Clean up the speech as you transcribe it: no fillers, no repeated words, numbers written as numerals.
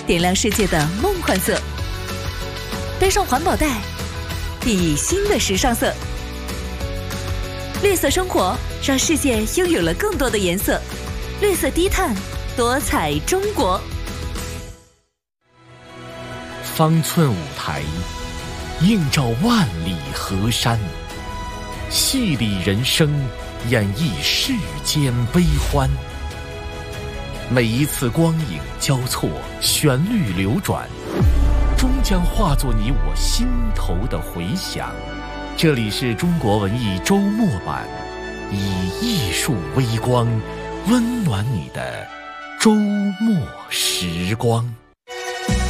点亮世界的梦幻色。背上环保袋，熠熠新的时尚色。绿色生活，让世界拥有了更多的颜色。绿色低碳，多彩中国。 方寸舞台，映照万里河山，戏里人生，演绎世间悲欢。每一次光影交错，旋律流转，终将化作你我心头的回响。这里是中国文艺周末版，以艺术微光温暖你的周末时光。